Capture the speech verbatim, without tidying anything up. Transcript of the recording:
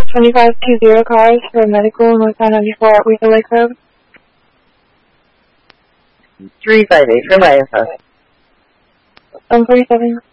twenty-five twenty cars for medical in West ninety-four at Weaver Lake Road. three five eight, for my info. one forty-seven.